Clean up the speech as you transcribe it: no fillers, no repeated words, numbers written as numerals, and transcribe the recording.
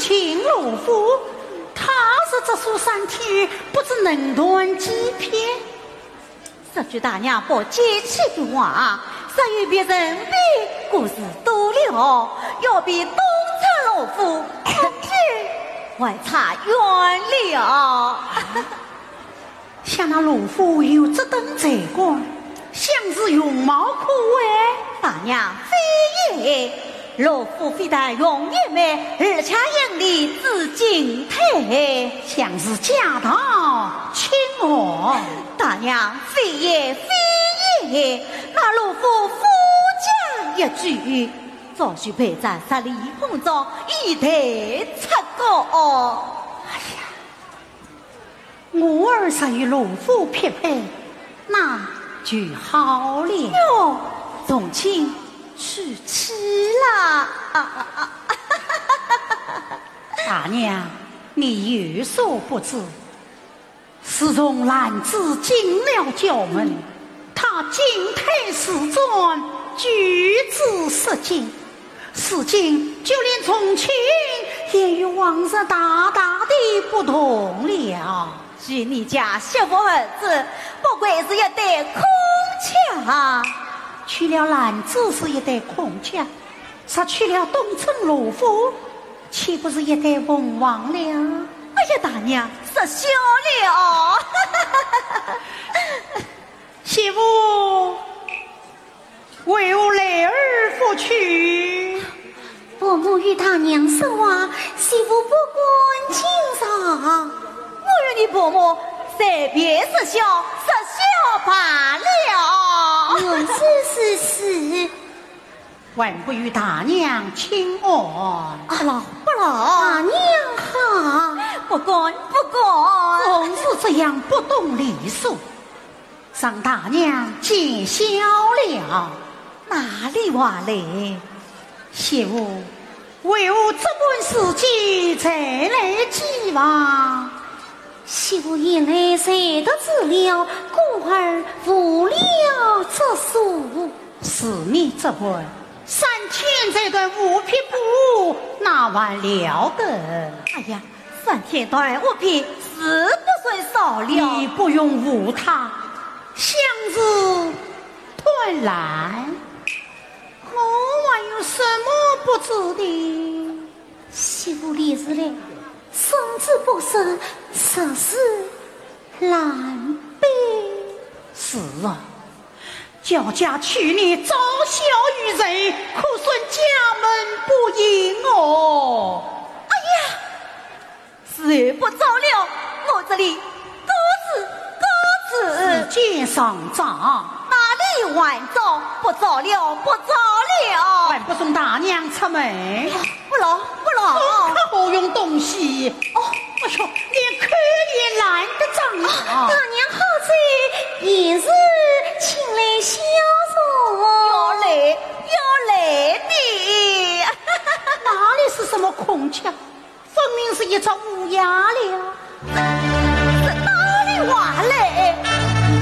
亲罗夫，他是这书三天，不知能断几篇。这句大娘不接气的话，只有别人比故事多了，要比东城罗夫恐惧还差远了。 像那罗夫有这等才干，像是容貌可爱。 大娘非也，罗夫非但容颜美，而且眼里自敬态， 像是家道清和。 大娘非也非也，那罗夫夫家一句，早许陪在十里红中一头出高。 我儿才与罗夫匹配，那就好了。 哟，从亲去吃了。 大娘，你有所不知，自从兰子进了教门，他进退侍转，举止失敬，如今就连从亲也与往日大大的不同了。 据你家媳妇儿子，不愧是一对空腔。 娶了兰子是一对空腔，杀去了东城罗夫，岂不是一对凤凰了？ 哎呀，大娘失笑了。 媳妇，为我来而复去。 伯母与大娘说话，媳妇不管清爽。 我与你伯母随便失笑罢了。 是， 还不与大娘请安。 不劳不劳， 大娘好。 不管， 总是这样不懂礼数，让大娘见笑了。 哪里话来？ 媳妇，为我这本事迹才来寄望。 媳妇一来谁得知了，故而无了这书。 是你这本3000这段五匹布，哪还了得？ 哎呀，3000段五匹是不算少了。 你不用误他，像是断然。我还有什么不知的？ 媳妇立日来，甚至不是实是难悲。 是啊，娇家去年遭小于人，可算家门不应哦。 哎呀，事不早了，我这里鸽子时间上涨， 哪里晚早？不早了， 还不送大娘出门。 不劳。 可好用东西哦！哎呦，连口也懒得张啊！ 大娘好在也是请来相送。 要来的。 哪里是什么空腔，分明是一只乌鸦了。